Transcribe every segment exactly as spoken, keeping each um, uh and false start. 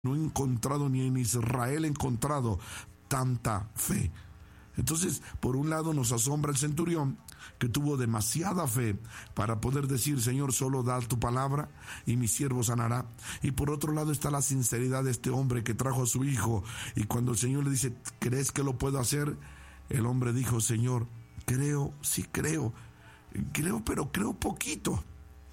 no he encontrado, ni en Israel he encontrado tanta fe. Entonces, por un lado nos asombra el centurión, que tuvo demasiada fe para poder decir: Señor, solo da tu palabra y mi siervo sanará. Y por otro lado está la sinceridad de este hombre que trajo a su hijo, y cuando el Señor le dice: ¿crees que lo puedo hacer? El hombre dijo: Señor, creo, sí creo, creo, pero creo poquito.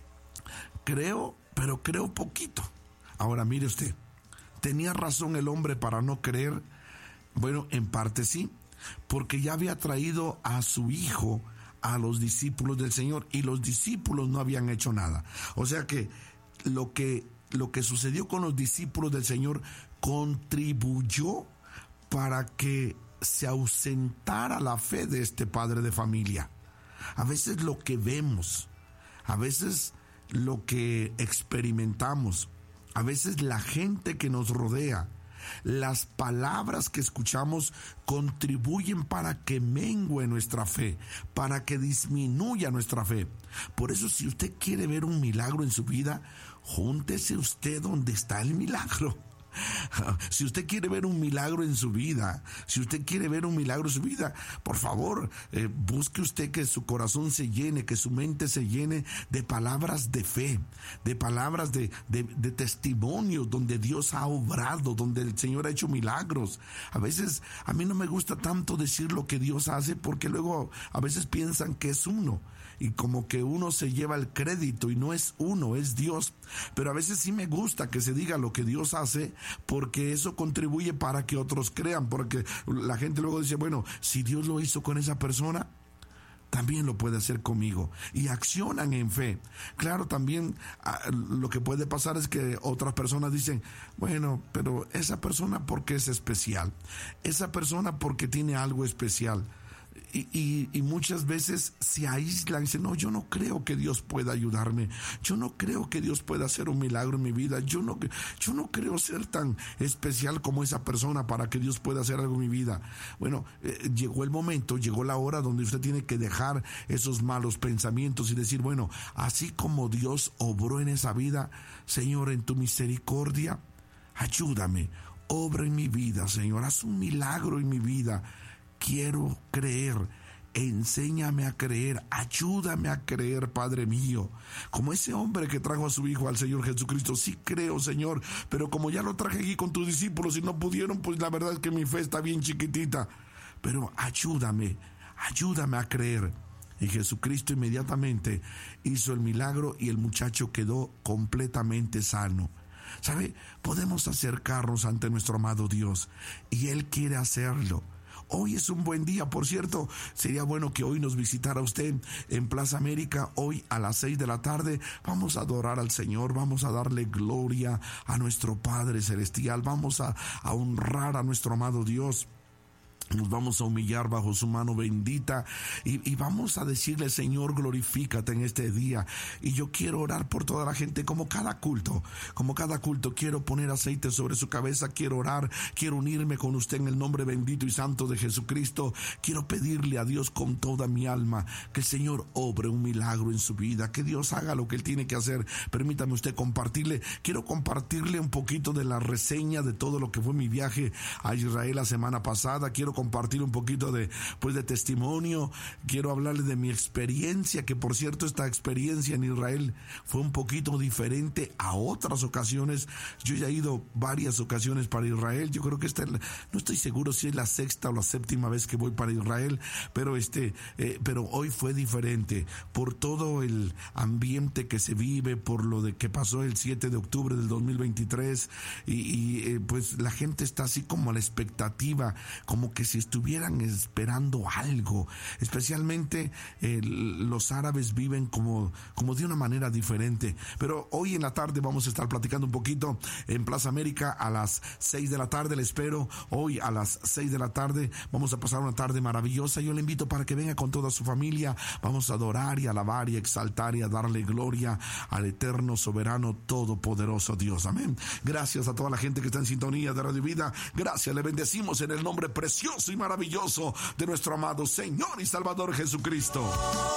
Creo, pero creo poquito. Ahora mire usted, ¿tenía razón el hombre para no creer? Bueno, en parte sí, porque ya había traído a su hijo a los discípulos del Señor y los discípulos no habían hecho nada. O sea que lo que, lo que sucedió con los discípulos del Señor contribuyó para que se ausentara la fe de este padre de familia. A veces lo que vemos, a veces lo que experimentamos, a veces la gente que nos rodea, las palabras que escuchamos contribuyen para que mengue nuestra fe, para que disminuya nuestra fe. Por eso, si usted quiere ver un milagro en su vida, júntese usted donde está el milagro. Si usted quiere ver un milagro en su vida, si usted quiere ver un milagro en su vida, por favor, eh, busque usted que su corazón se llene, que su mente se llene de palabras de fe, de palabras de, de, de testimonios donde Dios ha obrado, donde el Señor ha hecho milagros. A veces a mí no me gusta tanto decir lo que Dios hace, porque luego a veces piensan que es uno y como que uno se lleva el crédito, y no es uno, es Dios. Pero a veces sí me gusta que se diga lo que Dios hace, porque eso contribuye para que otros crean, porque la gente luego dice: bueno, si Dios lo hizo con esa persona, también lo puede hacer conmigo, y accionan en fe. Claro, también lo que puede pasar es que otras personas dicen: bueno, pero esa persona porque es especial, esa persona porque tiene algo especial. Y, y, y muchas veces se aíslan y dicen: no, yo no creo que Dios pueda ayudarme, yo no creo que Dios pueda hacer un milagro en mi vida, yo no, yo no creo ser tan especial como esa persona para que Dios pueda hacer algo en mi vida. Bueno, eh, llegó el momento, llegó la hora donde usted tiene que dejar esos malos pensamientos y decir: bueno, así como Dios obró en esa vida, Señor, en tu misericordia, ayúdame, obra en mi vida, Señor, haz un milagro en mi vida. Quiero creer, enséñame a creer, ayúdame a creer, Padre mío. Como ese hombre que trajo a su hijo al Señor Jesucristo: sí creo, Señor, pero como ya lo traje aquí con tus discípulos y no pudieron, pues la verdad es que mi fe está bien chiquitita. Pero ayúdame, ayúdame a creer. Y Jesucristo inmediatamente hizo el milagro y el muchacho quedó completamente sano. ¿Sabe? Podemos acercarnos ante nuestro amado Dios y Él quiere hacerlo. Hoy es un buen día, por cierto, sería bueno que hoy nos visitara usted en Plaza América. Hoy a las seis de la tarde vamos a adorar al Señor, vamos a darle gloria a nuestro Padre Celestial, vamos a, a honrar a nuestro amado Dios. Nos vamos a humillar bajo su mano bendita y, y vamos a decirle: Señor, glorifícate en este día. Y yo quiero orar por toda la gente, como cada culto, como cada culto. Quiero poner aceite sobre su cabeza, quiero orar, quiero unirme con usted en el nombre bendito y santo de Jesucristo. Quiero pedirle a Dios con toda mi alma que el Señor obre un milagro en su vida, que Dios haga lo que Él tiene que hacer. Permítame usted compartirle, quiero compartirle un poquito de la reseña de todo lo que fue mi viaje a Israel la semana pasada. Quiero compartir un poquito de, pues, de testimonio. Quiero hablarle de mi experiencia, que por cierto esta experiencia en Israel fue un poquito diferente a otras ocasiones. Yo ya he ido varias ocasiones para Israel. Yo creo que esta, no estoy seguro si es la sexta o la séptima vez que voy para Israel, pero este, eh, pero hoy fue diferente por todo el ambiente que se vive, por lo de que pasó el siete de octubre del dos mil veintitrés y, y eh, pues la gente está así como a la expectativa, como que si estuvieran esperando algo. Especialmente eh, los árabes viven como, como de una manera diferente. Pero hoy en la tarde vamos a estar platicando un poquito en Plaza América a las seis de la tarde. Le espero hoy a las seis de la tarde. Vamos a pasar una tarde maravillosa. Yo le invito para que venga con toda su familia. Vamos a adorar y alabar y exaltar y a darle gloria al eterno, soberano, todopoderoso Dios. Amén. Gracias a toda la gente que está en sintonía de Radio Vida. Gracias, le bendecimos en el nombre precioso y maravilloso de nuestro amado Señor y Salvador Jesucristo.